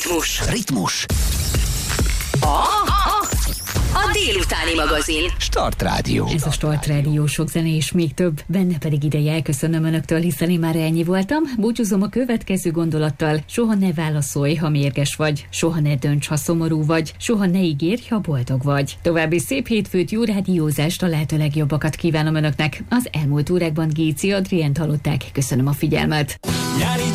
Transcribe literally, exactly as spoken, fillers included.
Ritmus. Ritmus. A, a, a délutáni magazin. Start Rádió. Ez a Start Rádió, sok zene és még több. Benne pedig ideje elköszönöm önöktől, hiszen én már ennyi voltam. Búcsúzom a következő gondolattal. Soha ne válaszolj, ha mérges vagy. Soha ne dönts, ha szomorú vagy. Soha ne ígérj, ha boldog vagy. További szép hétfőt, jó rádiózást, a lehető legjobbakat kívánom önöknek. Az elmúlt órákban Géci Adrient hallották. Köszönöm a figyelmet.